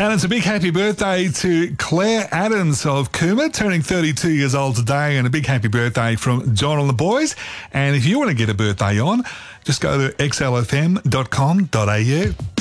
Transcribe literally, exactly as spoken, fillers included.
And it's a big happy birthday to Claire Adams of Cooma, turning thirty-two years old today, and a big happy birthday from John and the boys. And if you want to get a birthday on, just go to x l f m dot com dot a u.